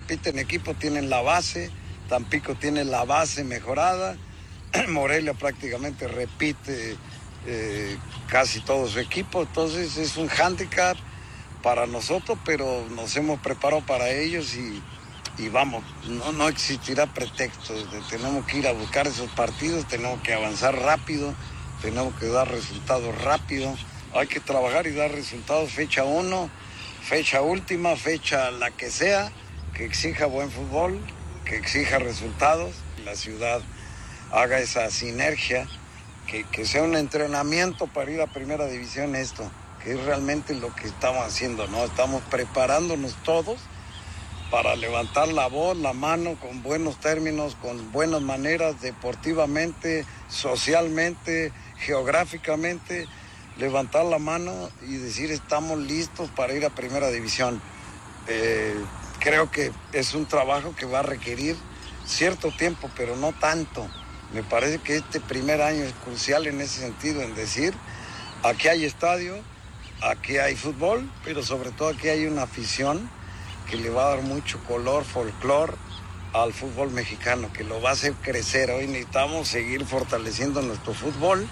repiten equipo, tienen la base, Tampico tiene la base mejorada, Morelia prácticamente repite casi todo su equipo, entonces es un hándicap para nosotros, pero nos hemos preparado para ellos y vamos, no existirá pretexto, tenemos que ir a buscar esos partidos, tenemos que avanzar rápido, tenemos que dar resultados rápido, hay que trabajar y dar resultados fecha 1, fecha última, fecha la que sea, que exija buen fútbol, que exija resultados, la ciudad haga esa sinergia, que sea un entrenamiento para ir a primera división esto, que es realmente lo que estamos haciendo, ¿no? Estamos preparándonos todos para levantar la voz, la mano, con buenos términos, con buenas maneras, deportivamente, socialmente, geográficamente, levantar la mano y decir estamos listos para ir a primera división. Creo que es un trabajo que va a requerir cierto tiempo, pero no tanto. Me parece que este primer año es crucial en ese sentido, en decir, aquí hay estadio, aquí hay fútbol, pero sobre todo aquí hay una afición que le va a dar mucho color, folclor al fútbol mexicano, que lo va a hacer crecer. Hoy necesitamos seguir fortaleciendo nuestro fútbol.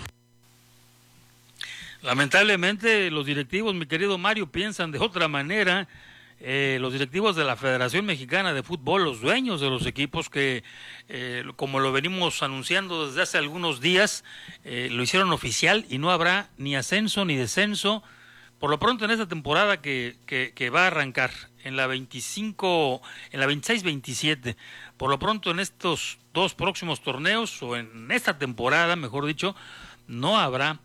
Lamentablemente los directivos, mi querido Mario, piensan de otra manera. Los directivos de la Federación Mexicana de Fútbol, los dueños de los equipos que, como lo venimos anunciando desde hace algunos días, lo hicieron oficial y no habrá ni ascenso ni descenso, por lo pronto en esta temporada que va a arrancar en la 26-27, por lo pronto en estos dos próximos torneos, o en esta temporada, mejor dicho, no habrá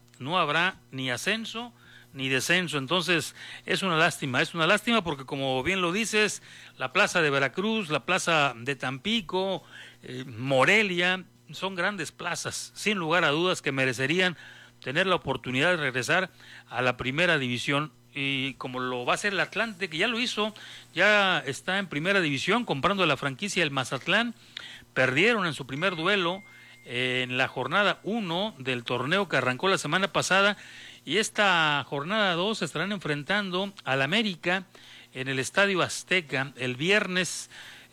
ni ascenso ni descenso. Entonces es una lástima porque, como bien lo dices, la plaza de Veracruz, la plaza de Tampico, Morelia, son grandes plazas, sin lugar a dudas, que merecerían tener la oportunidad de regresar a la primera división, y como lo va a hacer el Atlante, que ya lo hizo, ya está en primera división comprando la franquicia del Mazatlán. Perdieron en su primer duelo en la jornada 1 del torneo que arrancó la semana pasada, y esta jornada 2 se estarán enfrentando al América en el Estadio Azteca. El viernes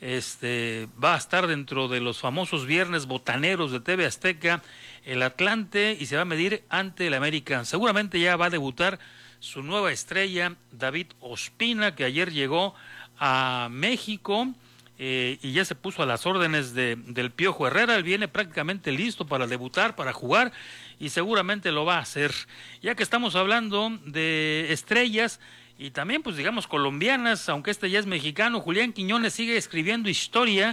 va a estar dentro de los famosos viernes botaneros de TV Azteca el Atlante, y se va a medir ante el América. Seguramente ya va a debutar su nueva estrella, David Ospina, que ayer llegó a México y ya se puso a las órdenes del Piojo Herrera. Él viene prácticamente listo para debutar, para jugar, y seguramente lo va a hacer. Ya que estamos hablando de estrellas y también, pues digamos, colombianas, aunque este ya es mexicano, Julián Quiñones sigue escribiendo historia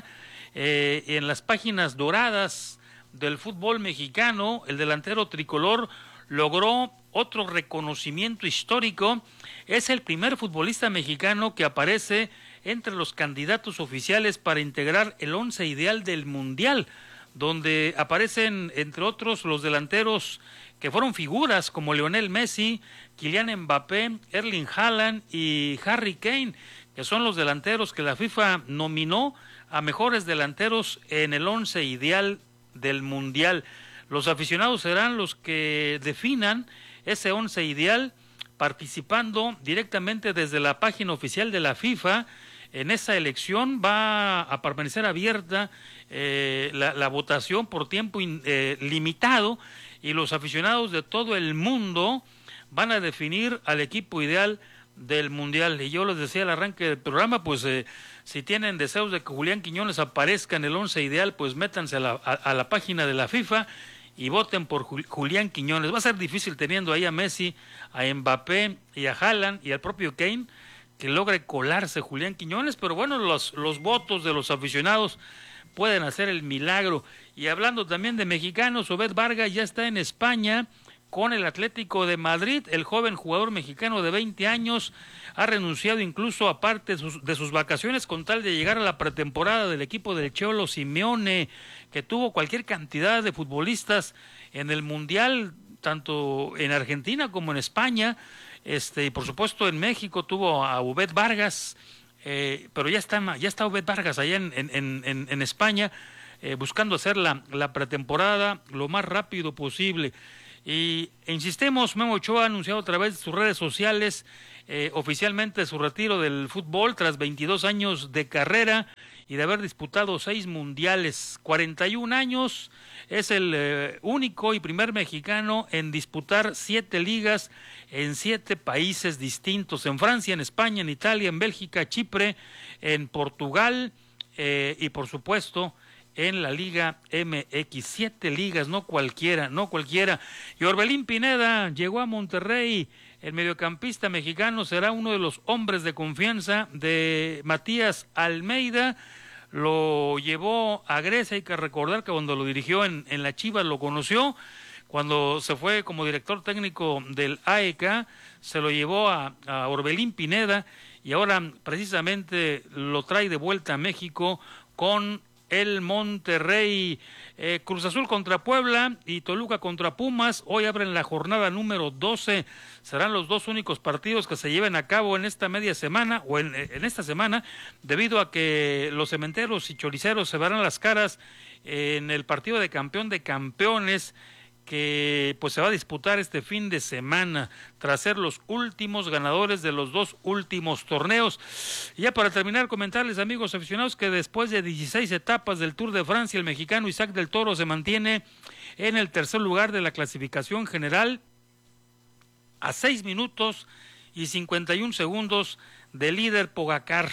en las páginas doradas del fútbol mexicano. El delantero tricolor logró otro reconocimiento histórico. Es el primer futbolista mexicano que aparece entre los candidatos oficiales para integrar el 11 ideal del Mundial, donde aparecen, entre otros, los delanteros que fueron figuras como Lionel Messi, Kylian Mbappé, Erling Haaland y Harry Kane, que son los delanteros que la FIFA nominó a mejores delanteros en el 11 ideal del Mundial. Los aficionados serán los que definan ese 11 ideal, participando directamente desde la página oficial de la FIFA. En esa elección va a permanecer abierta la votación por tiempo limitado, y los aficionados de todo el mundo van a definir al equipo ideal del Mundial. Y yo les decía al arranque del programa, pues si tienen deseos de que Julián Quiñones aparezca en el 11 ideal, pues métanse a la página de la FIFA y voten por Julián Quiñones. Va a ser difícil teniendo ahí a Messi, a Mbappé y a Haaland y al propio Kane, que logre colarse Julián Quiñones, pero bueno, los votos de los aficionados pueden hacer el milagro. Y hablando también de mexicanos, Obed Vargas ya está en España con el Atlético de Madrid. El joven jugador mexicano de 20 años ha renunciado incluso a parte de sus vacaciones con tal de llegar a la pretemporada del equipo del Cholo Simeone, que tuvo cualquier cantidad de futbolistas en el Mundial, tanto en Argentina como en España. Y por supuesto en México tuvo a Obed Vargas, pero ya está Obed Vargas allá en España, buscando hacer la pretemporada lo más rápido posible. Y insistimos, Memo Ochoa ha anunciado a través de sus redes sociales oficialmente su retiro del fútbol tras 22 años de carrera y de haber disputado 6 mundiales. 41 años, es el único y primer mexicano en disputar 7 ligas en 7 países distintos, en Francia, en España, en Italia, en Bélgica, Chipre, en Portugal y por supuesto en la Liga MX. 7 ligas, no cualquiera. Y Orbelín Pineda llegó a Monterrey. El mediocampista mexicano será uno de los hombres de confianza de Matías Almeida. Lo llevó a Grecia, hay que recordar que cuando lo dirigió en la Chivas lo conoció. Cuando se fue como director técnico del AEK, se lo llevó a Orbelín Pineda y ahora precisamente lo trae de vuelta a México con el Monterrey. Cruz Azul contra Puebla y Toluca contra Pumas. Hoy abren la jornada número 12. Serán los 2 únicos partidos que se lleven a cabo en esta media semana o en esta semana, debido a que los cementeros y choriceros se verán las caras en el partido de campeón de campeones que pues se va a disputar este fin de semana tras ser los últimos ganadores de los 2 últimos torneos. Y ya para terminar, comentarles, amigos aficionados, que después de 16 etapas del Tour de Francia, el mexicano Isaac del Toro se mantiene en el tercer lugar de la clasificación general a 6 minutos y 51 segundos del líder Pogacar.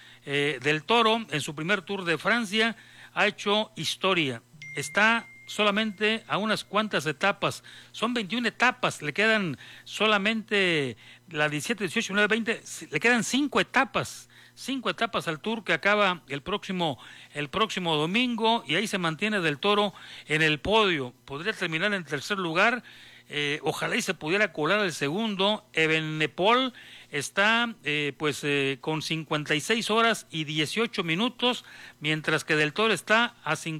Del Toro en su primer Tour de Francia ha hecho historia, está solamente a unas cuantas etapas, son 21 etapas, le quedan solamente la 17, 18, 19, 20, le quedan 5 etapas al Tour que acaba el próximo domingo, y ahí se mantiene Del Toro en el podio, podría terminar en tercer lugar, ojalá y se pudiera colar el segundo. Evenepoel está con 56 horas y 18 minutos, mientras que Del Toro está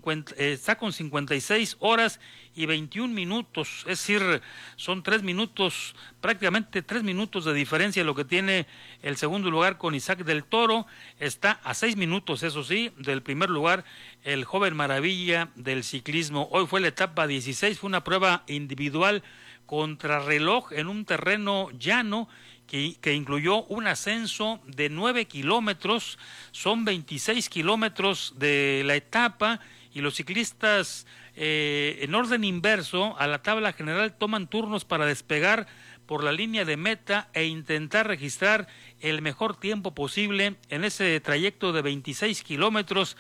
con 56 horas y 21 minutos, es decir, son 3 minutos, prácticamente 3 minutos de diferencia lo que tiene el segundo lugar con Isaac Del Toro. Está a 6 minutos, eso sí, del primer lugar, el joven maravilla del ciclismo. Hoy fue la etapa 16, fue una prueba individual contrarreloj en un terreno llano que incluyó un ascenso de 9 kilómetros, son 26 kilómetros de la etapa, y los ciclistas en orden inverso a la tabla general toman turnos para despegar por la línea de meta e intentar registrar el mejor tiempo posible en ese trayecto de 26 kilómetros.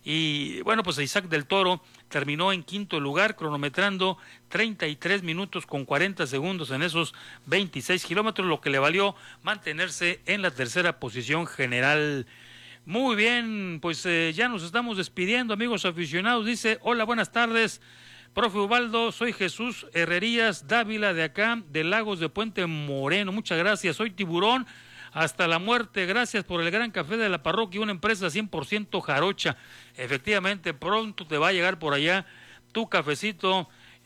Y bueno, pues Isaac Del Toro terminó en quinto lugar, cronometrando 33 minutos con 40 segundos en esos 26 kilómetros, lo que le valió mantenerse en la tercera posición general. Muy bien, pues ya nos estamos despidiendo, amigos aficionados. Dice: hola, buenas tardes, profe Ubaldo, soy Jesús Herrerías Dávila, de acá, de Lagos de Puente Moreno. Muchas gracias, soy Tiburón hasta la muerte. Gracias por el gran café de la parroquia, una empresa 100% jarocha. Efectivamente, pronto te va a llegar por allá tu cafecito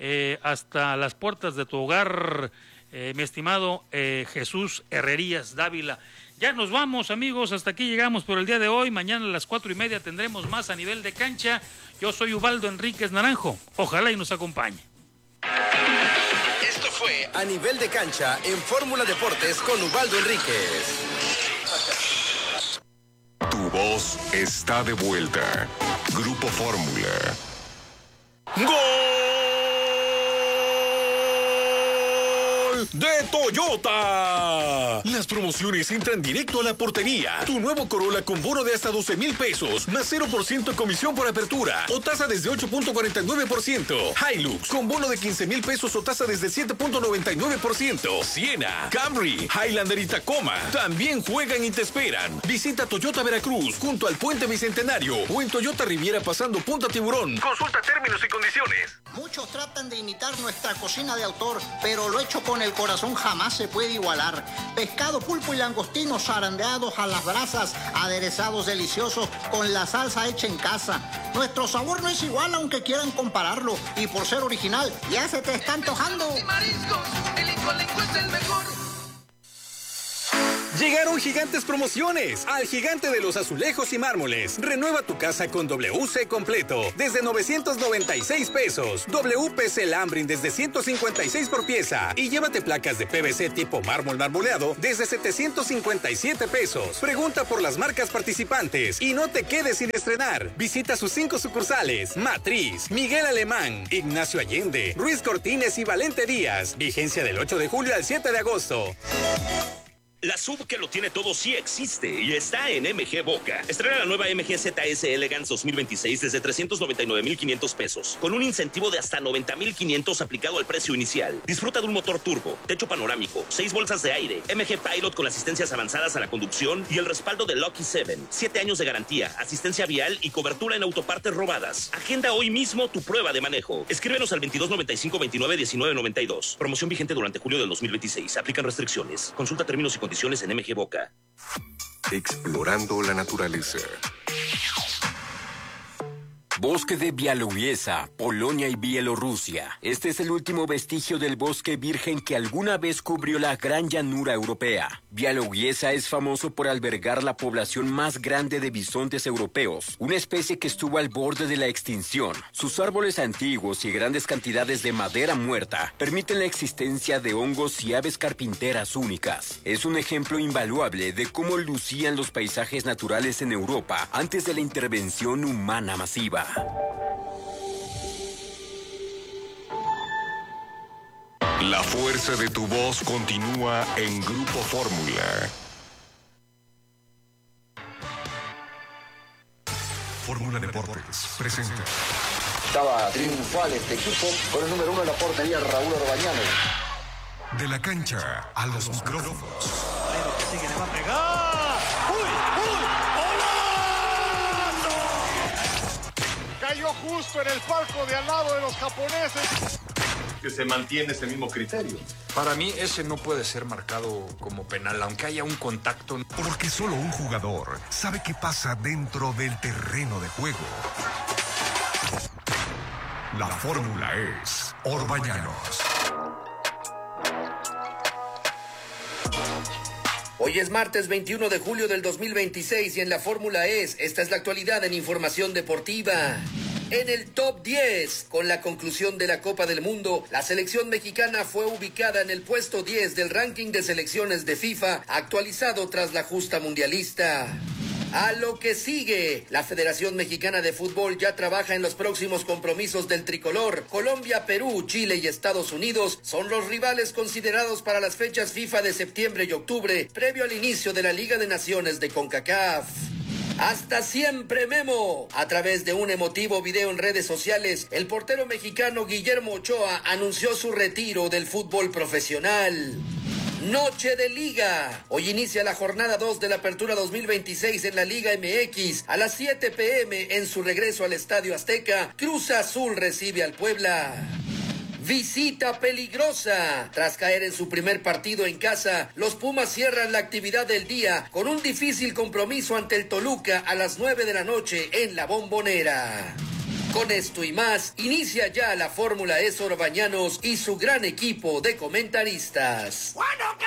hasta las puertas de tu hogar, mi estimado Jesús Herrerías Dávila. Ya nos vamos, amigos, hasta aquí llegamos por el día de hoy. Mañana a las 4:30 tendremos más a nivel de cancha. Yo soy Ubaldo Enríquez Naranjo, ojalá y nos acompañe. Esto fue A Nivel de Cancha en Fórmula Deportes con Ubaldo Enríquez. Tu voz está de vuelta. Grupo Fórmula. ¡Gol de Toyota! Las promociones entran directo a la portería. Tu nuevo Corolla con bono de hasta 12,000 pesos, más 0% comisión por apertura o tasa desde 8.49%. Hilux con bono de 15,000 pesos o tasa desde 7.99%. Siena, Camry, Highlander y Tacoma también juegan y te esperan. Visita Toyota Veracruz junto al Puente Bicentenario o en Toyota Riviera pasando Punta Tiburón. Consulta términos y condiciones. Muchos tratan de imitar nuestra cocina de autor, pero lo hecho con el corazón jamás se puede igualar. Pescado, pulpo y langostino zarandeados a las brasas, aderezados deliciosos con la salsa hecha en casa. Nuestro sabor no es igual aunque quieran compararlo, y por ser original ya se te está antojando. Y mariscos, el Incolenco es el mejor. Llegaron gigantes promociones al Gigante de los Azulejos y Mármoles. Renueva tu casa con WC completo desde 996 pesos. WPC Lambrin desde 156 por pieza. Y llévate placas de PVC tipo mármol marmoleado desde 757 pesos. Pregunta por las marcas participantes y no te quedes sin estrenar. Visita sus 5 sucursales: Matriz, Miguel Alemán, Ignacio Allende, Ruiz Cortines y Valente Díaz. Vigencia del 8 de julio al 7 de agosto. La sub que lo tiene todo sí existe y está en MG Boca. Estrena la nueva MG ZS Elegance 2026 desde 399,500 pesos, con un incentivo de hasta 90,500 aplicado al precio inicial. Disfruta de un motor turbo, techo panorámico, 6 bolsas de aire, MG Pilot con asistencias avanzadas a la conducción y el respaldo de Lucky 7. 7 años de garantía, asistencia vial y cobertura en autopartes robadas. Agenda hoy mismo tu prueba de manejo. Escríbenos al 2295 29 19 92. Promoción vigente durante julio del 2026. Aplican restricciones. Consulta términos y condiciones en MG Boca. Explorando la naturaleza. Bosque de Białowieża, Polonia y Bielorrusia. Este es el último vestigio del bosque virgen que alguna vez cubrió la gran llanura europea. Białowieża es famoso por albergar la población más grande de bisontes europeos, una especie que estuvo al borde de la extinción. Sus árboles antiguos y grandes cantidades de madera muerta permiten la existencia de hongos y aves carpinteras únicas. Es un ejemplo invaluable de cómo lucían los paisajes naturales en Europa antes de la intervención humana masiva. La fuerza de tu voz continúa en Grupo Fórmula. Fórmula Deportes presenta. Estaba triunfal este equipo con el número 1 en la portería, Raúl Orbañano. De la cancha a los micrófonos. Que sigue, le va a pegar. Cayó justo en el palco de al lado de los japoneses. Que se mantiene ese mismo criterio. Para mí ese no puede ser marcado como penal, aunque haya un contacto. Porque solo un jugador sabe qué pasa dentro del terreno de juego. La fórmula es Orbañanos. Hoy es martes 21 de julio del 2026 y en la Fórmula esta es la actualidad en información deportiva. En el top 10, con la conclusión de la Copa del Mundo, la selección mexicana fue ubicada en el puesto 10 del ranking de selecciones de FIFA, actualizado tras la justa mundialista. A lo que sigue, la Federación Mexicana de Fútbol ya trabaja en los próximos compromisos del tricolor. Colombia, Perú, Chile y Estados Unidos son los rivales considerados para las fechas FIFA de septiembre y octubre, previo al inicio de la Liga de Naciones de CONCACAF. ¡Hasta siempre, Memo! A través de un emotivo video en redes sociales, el portero mexicano Guillermo Ochoa anunció su retiro del fútbol profesional. Noche de Liga. Hoy inicia la jornada 2 de la Apertura 2026 en la Liga MX. A las 7 p.m. en su regreso al Estadio Azteca, Cruz Azul recibe al Puebla. Visita peligrosa. Tras caer en su primer partido en casa, los Pumas cierran la actividad del día con un difícil compromiso ante el Toluca a las 9 de la noche en la Bombonera. Con esto y más, inicia ya la Fórmula Orbañanos y su gran equipo de comentaristas.